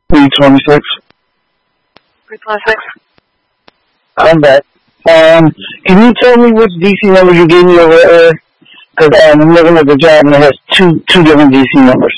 326. 326. I'm back. Can you tell me which DC number you gave me over there? Because I'm looking at the job and it has two different DC numbers.